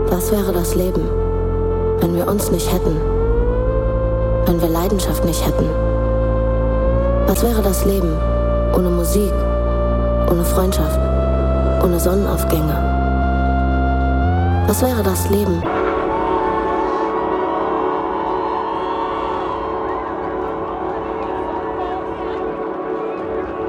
Was wäre das Leben, wenn wir uns nicht hätten? Wenn wir Leidenschaft nicht hätten? Was wäre das Leben ohne Musik, ohne Freundschaft, ohne Sonnenaufgänge? Was wäre das Leben